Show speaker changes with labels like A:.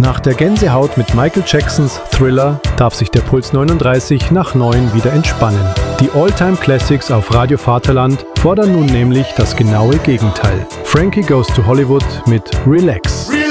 A: Nach der Gänsehaut mit Michael Jacksons Thriller darf sich der Puls 39 nach 9 wieder entspannen. Die All-Time Classics auf Radio Vaterland fordern nun nämlich das genaue Gegenteil. Frankie Goes to Hollywood mit Relax.